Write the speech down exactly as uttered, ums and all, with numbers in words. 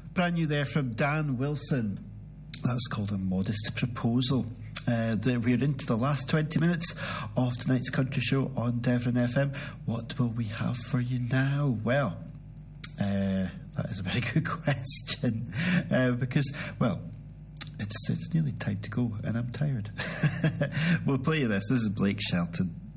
Brand new there from Dan Wilson. That was called A Modest Proposal. Uh, the, we're into the last twenty minutes of tonight's country show on Devon F M. What will we have for you now? Well, uh, that is a very good question. Uh, because, well, it's it's nearly time to go and I'm tired. We'll play you this. This is Blake Shelton.